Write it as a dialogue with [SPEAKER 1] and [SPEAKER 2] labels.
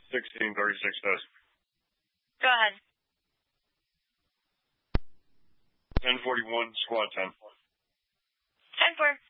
[SPEAKER 1] 1636 does.
[SPEAKER 2] Go ahead.
[SPEAKER 1] 1041, squad 10.
[SPEAKER 2] 10-4.